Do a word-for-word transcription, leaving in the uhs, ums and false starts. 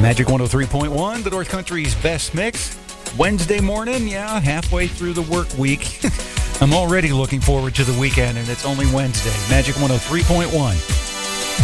Magic one oh three point one, the North Country's best mix. Wednesday morning, yeah, halfway through the work week. I'm already looking forward to the weekend, and it's only Wednesday. Magic one oh three point one.